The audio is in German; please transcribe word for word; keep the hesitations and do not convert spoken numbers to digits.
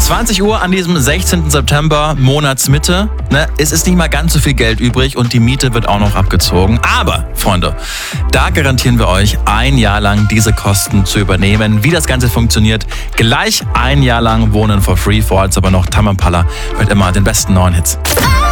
zwanzig Uhr an diesem sechzehnten September, Monatsmitte. Ne, es ist nicht mal ganz so viel Geld übrig und die Miete wird auch noch abgezogen. Aber, Freunde, da garantieren wir euch, ein Jahr lang diese Kosten zu übernehmen. Wie das Ganze funktioniert, gleich ein Jahr lang Wohnen for free. Vorher aber noch Tame Impala mit immer den besten neuen Hits.